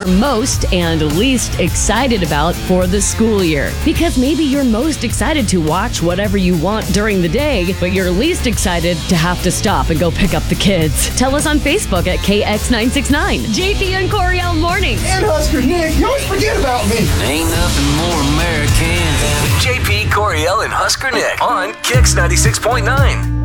most and least excited about for the school year. Because maybe you're most excited to watch whatever you want during the day, but you're least excited to have to stop and go pick up the kids. Tell us on Facebook at KX969. JP and Coriel Mornings. And Husker Nick, you always forget about me. Ain't nothing more American than JP, Coriel, and Husker Nick on Kix 96.9.